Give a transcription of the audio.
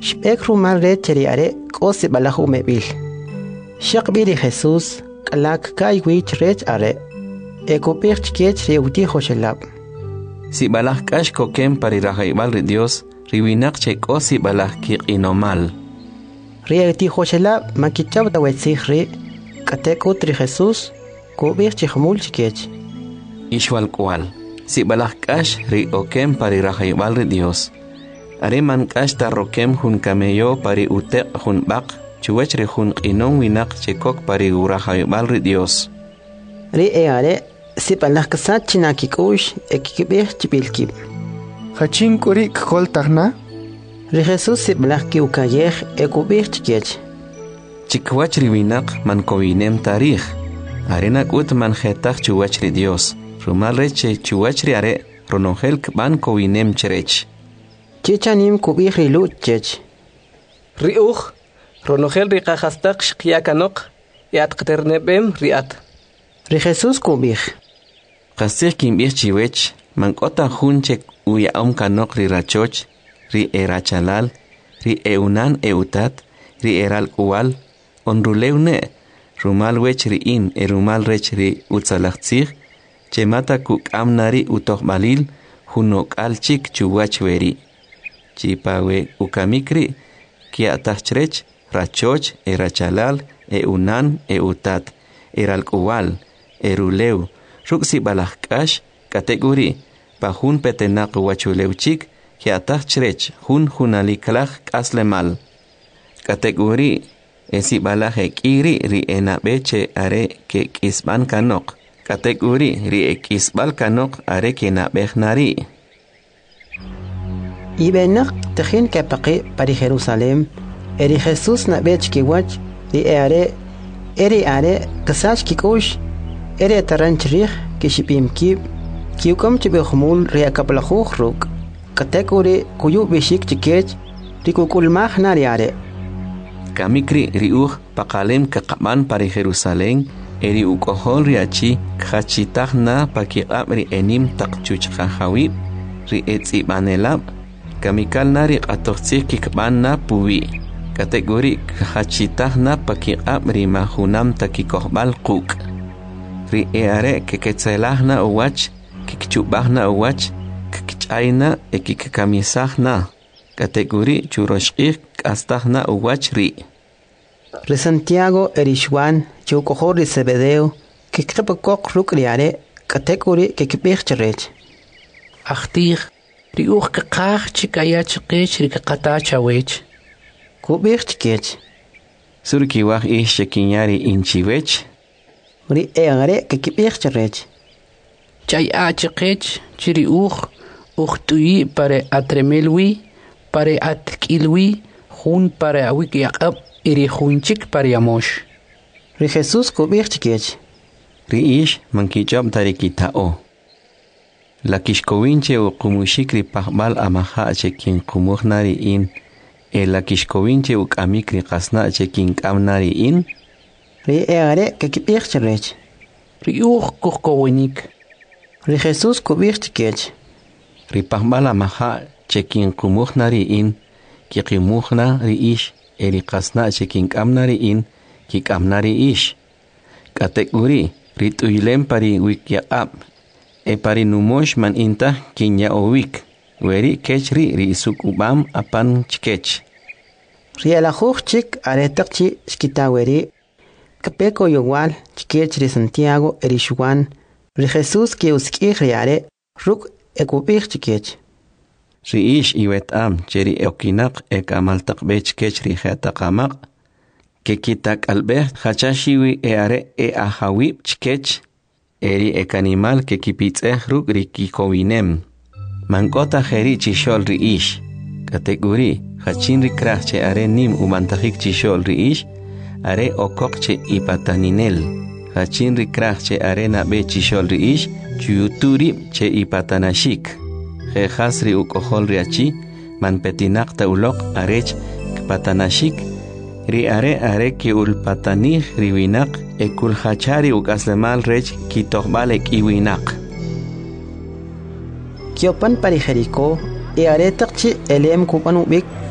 Shpek rumal re cheri are kosi balahu mebil. Shakbiri Jesús kalak kai wich rech are. Ekopir chkech reuti hoshelab. Si balah kash kokem pari rahaibal ri Dios, riwinak che kosi balah ki inomal. Reuti hoshelab makichab da wetzihri, katek utri Jesús, kubir chihmul chkech. Ishwal kwal. Si balah kash ri okem pari rahaibal ri Dios. Are man kash ta rokem hun kameyo pari utek hun bak, chuwech ri hun inon winak chekok pari rahaibal ri Dios. Ri are si balah kasat chinakikush ekikibir chibilkib. Hachin kuri kol tagna? Ri Jesús si balah ki ukayeh ekubir chkech. Chikwach ri winak man kowinem tarikh. Arenak ut man jetach chuwech ri Dios. Rumal reche chuwech ri are ronongel kban kowinem cherech. Chichanim kubir ri luchech. Riuch ronongel ri qahastak shqiyakanok yatqternebem riat. Ri Jesús kubir. Qasir kimbir chiwech man kota hunchek uyaom kanok ri rachoch, ri erachalal, ri eunan eutat, ri eral uwal, onruleune, rumal wech ri in rumal rech ri utzalachtzir, chemata kuk amnari utohbalil, hunok alchik chuwach veri. Chipawe ukamikri, kiatachrech, rachoch, erachalal, eunan, eutat, eral uwal, eruleu, ruksi balahkash, kategori, pahun petenak wachuleuchik, kiatachrech, hunalikalach kaslemal. Kategori, esi balahek iri ri enabeche are ke kisban kanok. Kategori ri ekisbal kanok are ke nabechnari. Ibenak tejin kapaqi pari Jerusalem, eri Jesús nabech kiwach, eri are kasach kikush, eri taranchirich kishipim kib, kiukom chibehumul riakaplachuch ruk, kategori kuyu bishik chikech, rikukulmach nariare. Kamikri riuch pakalem kakaban pari Jerusalem, eri ukohol riachi kachitach na pakiqab ri enim takchuch khawib, ri etzibanelab, kamikal nari qatochtzik kikban na puwi. Kategori kachitach na pakiqab ri mahunam takikohbal quk. Ri eare keketzelah na uwach, kikchubah na uwach, kikchayna ekikamisah na. Kategori churoshqik kastah na uwach ri. Ri Santiago erishwan chukohor ri Zebedeo kikqipakok ruk riare kategori kikibir cherech. Achtir ri uch kaqach chikaya chikech ri kaqata chawech. Kubir chikech. Surkiwach ish chekinyari inchiwech. Ri eare kikibir cherech. Chay a chikech chiri tuyi pare atremelwi, pare atkilwi, hun pare awik yaqab, iri hunchik pare yamosh. Ri Jesús kubir chikech. Ri ish mankichab tarikitao. La kishkowinche u kumushikri pahbal amaha chekin kumuhnari in, la kishkowinche u kamikri kasna chekin kamnari in. Ri eare kikibir cherech. Ri kuhkowinik. Ri Jesús kubir chikech. Ri pahbal amaha chekin kumuhnari in, kikimuhna ri ish, eri kasna chekin kamnari in, kikamnari ish. Kategori ri tuilem pari wikyaqab, pari numosh man inta kinya owik, weri kechri ri sukubam apan chkech. Ri alajuch chik aretakchi shkitaweri, kapeko yowal chkech ri Santiago erishwan, ri Jesús ki uskih riare, ruk ekubir chkech. Ri ish iwetam cheri okinak ekamaltakbech kech ri jetakamak, kekitak albeh hachashiwi eare ahawib chkech, eri ekanimal kekipitzeh ruk ri kikowinem. Mankota jeri chishol ri ish. Kategori hachin ri krach are nim umantajik chishol ri ish, are okok che ipataninel. Hachin ri krach are nabe chishol ri ish, chuyuturi che ipatanashik. Hasri ukohol riachi, man petinak taulok arech kpatanashik, ri are ki ulpatanih riwinak, ekul hachari ukaslemal rech kitohbalek iwinak. Kiopan pari Jericó, are takchi elem kupan ubik